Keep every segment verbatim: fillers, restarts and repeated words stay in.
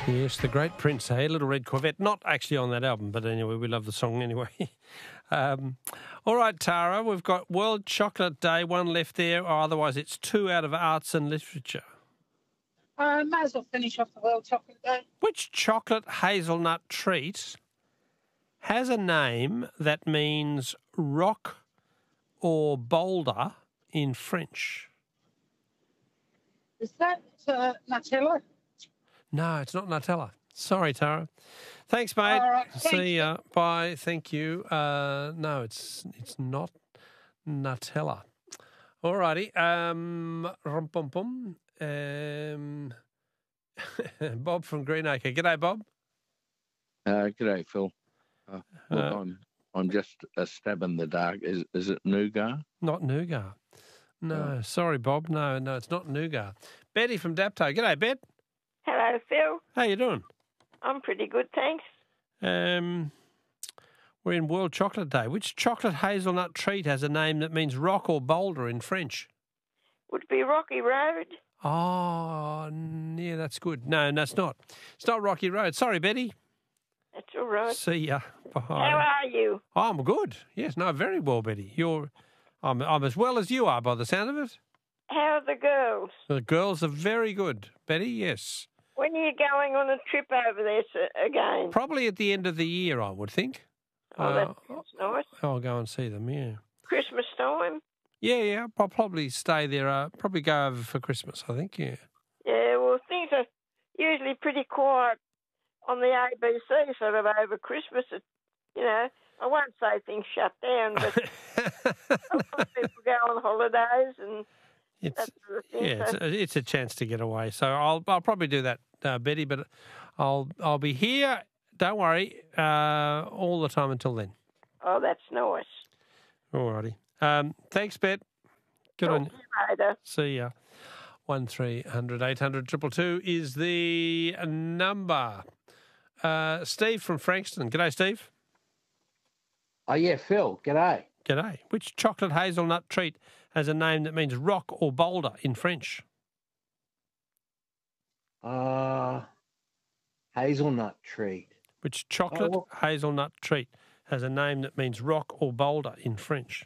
Yes, the great Prince, hey, Little Red Corvette. Not actually on that album, but anyway, we love the song anyway. um, all right, Tara, we've got World Chocolate Day, one left there, or otherwise it's two out of arts and literature. Uh, might as well finish off the World Chocolate Day. Which chocolate hazelnut treat has a name that means rock or boulder in French? Is that uh, Nutella? No, it's not Nutella. Sorry, Tara. Thanks, mate. All right, thanks. See ya. Bye. Thank you. Uh, no, it's it's not Nutella. All righty. Um, rum pum pum. Um, Bob from Greenacre. G'day, Bob. Uh, g'day, Phil. Uh, look, Uh, I'm I'm just a stab in the dark. Is is it nougat? Not nougat. No, sorry, Bob. No, no, it's not nougat. Betty from Dapto. G'day, Bet. Hello, Phil. How you doing? I'm pretty good, thanks. Um, we're in World Chocolate Day. Which chocolate hazelnut treat has a name that means rock or boulder in French? Would be Rocky Road. Oh, n- yeah, that's good. No, no, it's not. It's not Rocky Road. Sorry, Betty. That's all right. See ya. Bye. How are you? I'm good. Yes, no, very well, Betty. You're, I'm, I'm as well as you are by the sound of it. How are the girls? The girls are very good, Betty. Yes, When are you going on a trip over there s- again? probably at the end of the year, I would think. Oh, Uh, that's nice. I'll go and see them. Yeah, Christmas time? yeah, yeah. I'll probably stay there. Uh, probably go over for Christmas. I think. Yeah. Yeah, well, things are usually pretty quiet on the A B C sort of over Christmas. It, you know, I won't say things shut down, but a lot of people go on holidays and It's that sort of thing. yeah, it's so- a, it's a chance to get away. So I'll I'll probably do that, uh, Betty. But I'll I'll be here. Don't worry, uh, all the time until then. oh, that's nice. All righty. Um, thanks, Bet. Good Talk on to you. you later. See ya. One three hundred eight hundred triple two is the number. Uh, Steve from Frankston. G'day, Steve. Oh, yeah, Phil, g'day. G'day. Which chocolate hazelnut treat has a name that means rock or boulder in French? Uh, hazelnut treat. Which chocolate well- hazelnut treat has a name that means rock or boulder in French?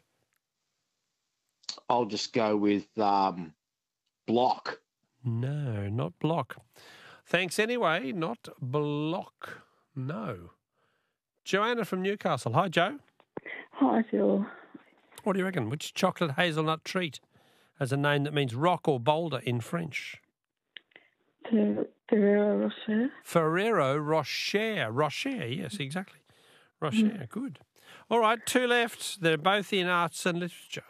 I'll just go with um, block. No, not block. Thanks anyway, not block. No. Joanna from Newcastle. Hi, Joe. Hi, Phil. What do you reckon? Which chocolate hazelnut treat has a name that means rock or boulder in French? Fer- Ferrero Rocher. Ferrero Rocher. Rocher, yes, exactly. Rocher, good. All right, two left. They're both in arts and literature.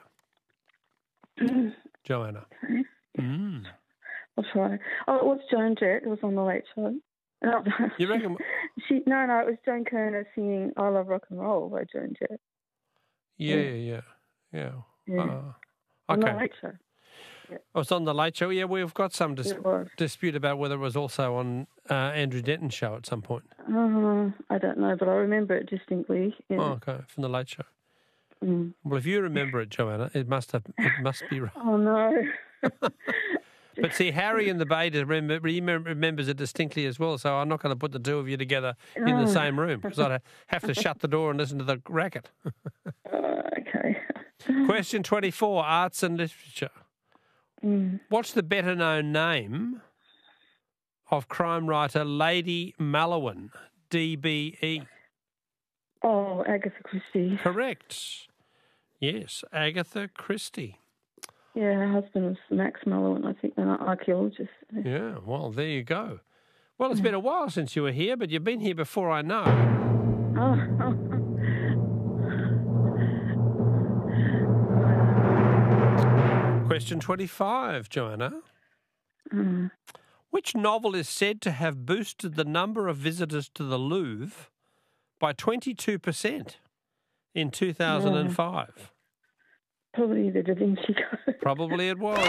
Joanna. Okay. Mm. I'll try. Oh, it was Joan Jett. It was on the Late Show. No, You reckon? she, no, no, it was Joan Kerner singing I Love Rock and Roll by Joan Jett. Yeah, yeah, yeah. Yeah. Yeah. Uh, On the okay. Late Show. Oh, it's on the Late Show. Yeah, we've got some dis- It was. dispute about whether it was also on uh, Andrew Denton's show at some point. Uh, I don't know, but I remember it distinctly. Yeah. Oh, okay, from the Late Show. Mm. Well, if you remember it, Joanna, it must have. It must be right. Oh, no. But see, Harry in the Bay remember, he mem- remembers it distinctly as well. So I'm not going to put the two of you together in the Oh. same room because I'd have to shut the door and listen to the racket. Uh, okay. Question twenty-four: Arts and literature. Mm. What's the better known name of crime writer Lady Malowan, D B E? Oh, Agatha Christie. Correct. Yes, Agatha Christie. Yeah, her husband was Max Mullen, I think, an archaeologist. Yeah, well, there you go. Well, it's been a while since you were here, but you've been here before, I know. Oh, oh, Question twenty-five, Joanna. mm. Which novel is said to have boosted the number of visitors to the Louvre by twenty-two percent in two thousand five? Probably the Da Vinci Code. Probably it was.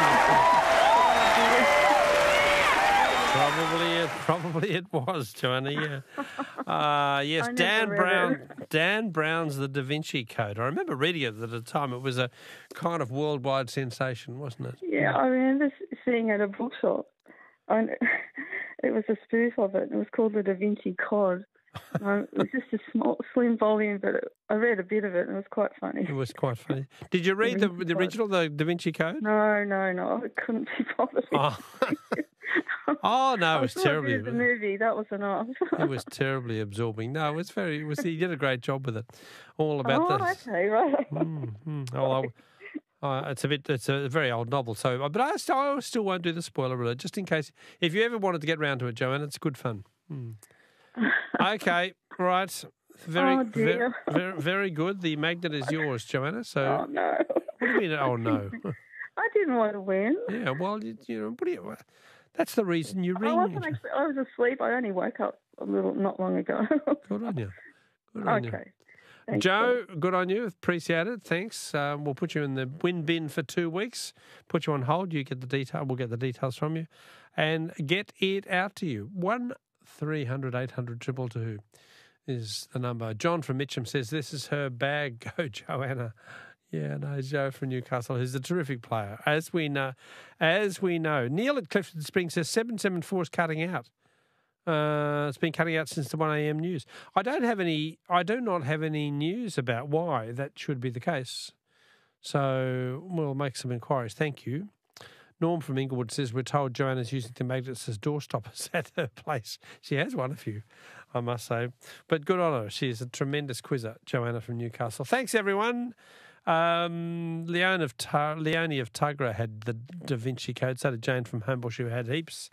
Probably it, probably it was, Joanna, yeah. Uh, yes, I never Dan read Brown. it. Dan Brown's The Da Vinci Code. I remember reading it at the time. It was a kind of worldwide sensation, wasn't it? Yeah, I remember seeing it at a bookshop. I, it was a spoof of it. It was called the Da Vinci Cod. Um, it was just a small, slim volume, but it, I read a bit of it and it was quite funny. It was quite funny. Did you read the, the original, the Da Vinci Code? No, no, no. I couldn't be bothered. Oh, oh no, it was I saw a terribly. bit of the movie. That was enough. It was terribly absorbing. No, it was very. It was. He did a great job with it. All about oh, the. okay, right. Mm, mm. Oh, I, uh, it's a bit. It's a very old novel. So, but I still, I still won't do the spoiler alert, just in case. If you ever wanted to get round to it, Joanna, it's good fun. Mm. Okay, right. Very, Oh, very, dear. very, very good. The magnet is yours, Joanna. So, Oh, no. what do you mean? Oh no. I didn't want to win. Yeah. Well, you, you know, what do you? That's the reason you ring. I wasn't actually, I was asleep. I only woke up a little, not long ago. Good on you. Good on you. Okay. Thanks, Joe, good on you. Appreciate it. Thanks. Um, we'll put you in the win bin for two weeks. Put you on hold. You get the detail. We'll get the details from you, and get it out to you. One three hundred eight hundred triple two is the number. John from Mitcham says this is her bag. Go, Joanna. Yeah, no, Joe from Newcastle, who's a terrific player, as we know. As we know, Neil at Clifton Springs says seven seven four is cutting out. Uh, it's been cutting out since the one a.m. news. I don't have any. I do not have any news about why that should be the case. So we'll make some inquiries. Thank you. Norm from Inglewood says we're told Joanna's using the magnets as door stoppers at her place. She has one of you, I must say. But good on her. She is a tremendous quizzer, Joanna from Newcastle. Thanks, everyone. Um, Leone of Tar- Leonie of Tugra had the Da Vinci Code. So did Jane from Homebush, who had heaps.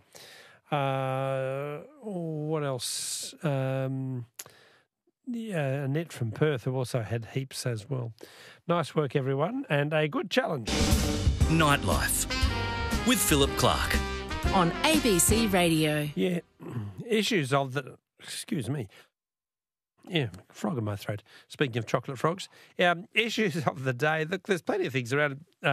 Uh, what else? Um, yeah, Annette from Perth, who also had heaps as well. Nice work, everyone, and a good challenge. Nightlife with Philip Clark on A B C Radio. Yeah, issues of the. Excuse me. Yeah, frog in my throat. Speaking of chocolate frogs, um, issues of the day. Look, there's plenty of things around. Uh,